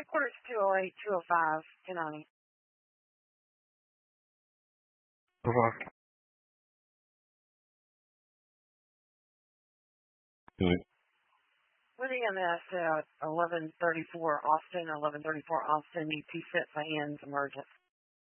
Headquarters 208, 205, 290. Provide. With EMS at 1134 Austin, 1134 Austin, need 2 sets of hands emergent.